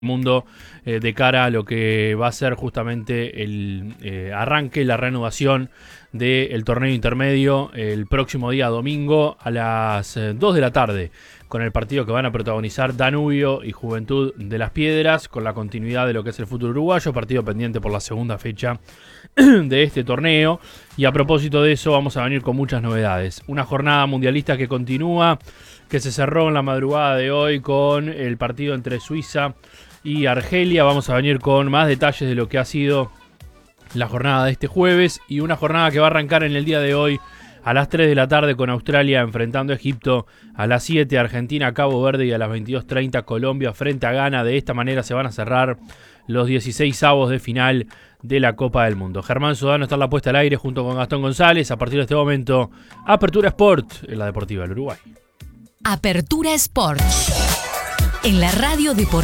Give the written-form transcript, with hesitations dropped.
mundo de cara a lo que va a ser justamente el arranque, la reanudación del torneo intermedio el próximo día domingo a las 2 de la tarde, con el partido que van a protagonizar Danubio y Juventud de las Piedras, con la continuidad de lo que es el fútbol uruguayo, partido pendiente por la segunda fecha de este torneo. Y a propósito de eso, vamos a venir con muchas novedades. Una jornada mundialista que continúa, que se cerró en la madrugada de hoy con el partido entre Suiza y Argelia. Vamos a venir con más detalles de lo que ha sido la jornada de este jueves, y una jornada que va a arrancar en el día de hoy a las 3 de la tarde con Australia enfrentando a Egipto, a las 7 Argentina, Cabo Verde, y a las 22:30 Colombia frente a Ghana. De esta manera se van a cerrar los 16avos de final de la Copa del Mundo. Germán Sodano está en la puesta al aire junto con Gastón González. A partir de este momento, Apertura Sport en la Deportiva del Uruguay. Apertura Sport en la Radio Deportiva.